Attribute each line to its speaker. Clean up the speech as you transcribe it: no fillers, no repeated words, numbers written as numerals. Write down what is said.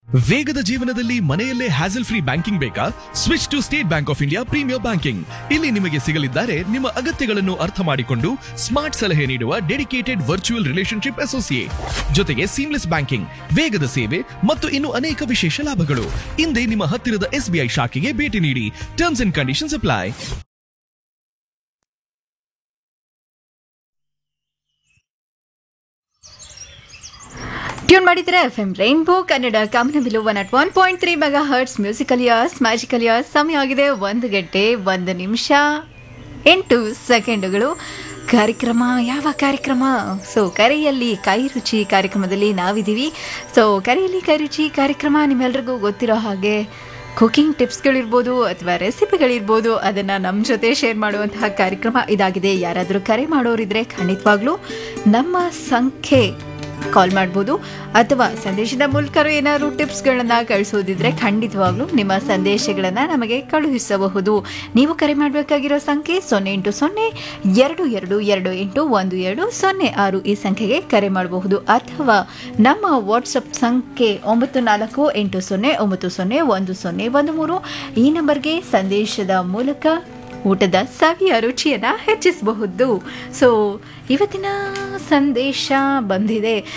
Speaker 1: ವೇಗದ ಜೀವನದಲ್ಲಿ ಮನೆಯಲ್ಲೇ ಹ್ಯಾಸಲ್ ಫ್ರೀ ಬ್ಯಾಂಕಿಂಗ್ ಬೇಕಾ? Switch to state bank of India premier banking. ಇಲ್ಲಿ ನಿಮಗೆ ಸಿಗಲಿದ್ದಾರೆ ನಿಮ್ಮ ಅಗತ್ಯಗಳನ್ನು ಅರ್ಥ ಮಾಡಿಕೊಂಡು ಸ್ಮಾರ್ಟ್ ಸಲಹೆ ನೀಡುವ ಡೆಡಿಕೇಟೆಡ್ ವರ್ಚುವಲ್ ರಿಲೇಶನ್ಶಿಪ್ ಅಸೋಸಿಯೇಟ್, ಜೊತೆಗೆ ಸೀಮ್ಲೆಸ್ ಬ್ಯಾಂಕಿಂಗ್, ವೇಗದ ಸೇವೆ ಮತ್ತು ಇನ್ನು ಅನೇಕ ವಿಶೇಷ ಲಾಭಗಳು. ಹಿಂದೆ ನಿಮ್ಮ ಹತ್ತಿರದ SBI ಶಾಖೆಗೆ ಭೇಟಿ ನೀಡಿ. Terms and conditions apply.
Speaker 2: Tune ಮಾಡಿದ್ರೆ FM ರೈನ್ಬೋ ಕನ್ನಡ ಕಾಮನಬಿಲ್ಲು 101.3 mega hertz musical years magical years. ಸಮಯ ಆಗಿದೆ 1 ಗಂಟೆ 1 ನಿಮಿಷ 8 ಸೆಕೆಂಡುಗಳು. ಕಾರ್ಯಕ್ರಮ ಯಾವ ಕಾರ್ಯಕ್ರಮ? ಸೊ ಕರೆಯಲ್ಲಿ ಕೈ ರುಚಿ ಕಾರ್ಯಕ್ರಮದಲ್ಲಿ ನಾವಿದ್ದೀವಿ. ಸೊ ಕರೆಯಲ್ಲಿ ಕೈ ರುಚಿ ಕಾರ್ಯಕ್ರಮ ನಿಮ್ಮೆಲ್ರಿಗೂ ಗೊತ್ತಿರೋ ಹಾಗೆ ಕುಕಿಂಗ್ ಟಿಪ್ಸ್ಗಳಿರ್ಬೋದು ಅಥವಾ ರೆಸಿಪಿಗಳಿರ್ಬೋದು, ಅದನ್ನು ನಮ್ಮ ಜೊತೆ ಶೇರ್ ಮಾಡುವಂತಹ ಕಾರ್ಯಕ್ರಮ ಇದಾಗಿದೆ. ಯಾರಾದರೂ ಕರೆ ಮಾಡೋರಿದ್ರೆ ಖಂಡಿತವಾಗ್ಲೂ ನಮ್ಮ ಸಂಖ್ಯೆ ಕಾಲ್ ಮಾಡ್ಬೋದು, ಅಥವಾ ಸಂದೇಶದ ಮೂಲಕ ಏನಾದರೂ ಟಿಪ್ಸ್ಗಳನ್ನು ಕಳಿಸೋದಿದ್ರೆ ಖಂಡಿತವಾಗ್ಲೂ ನಿಮ್ಮ ಸಂದೇಶಗಳನ್ನು ನಮಗೆ ಕಳುಹಿಸಬಹುದು. ನೀವು ಕರೆ ಮಾಡಬೇಕಾಗಿರೋ ಸಂಖ್ಯೆ 08222281206 ಈ ಸಂಖ್ಯೆಗೆ ಕರೆ ಮಾಡಬಹುದು, ಅಥವಾ ನಮ್ಮ ವಾಟ್ಸಪ್ ಸಂಖ್ಯೆ 9480901013 ಈ ನಂಬರ್ಗೆ ಸಂದೇಶದ ಮೂಲಕ ಊಟದ ಸವಿಯ ರುಚಿಯನ್ನು ಹೆಚ್ಚಿಸಬಹುದು. ಸೊ ಇವತ್ತಿನ ಸಂದೇಶ ಬಂದಿದೆ.